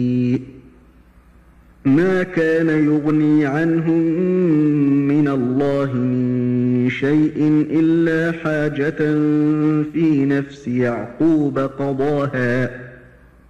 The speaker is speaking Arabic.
ما كان يغني عنهم من الله من شيء إلا حاجة في نفس يعقوب قضاها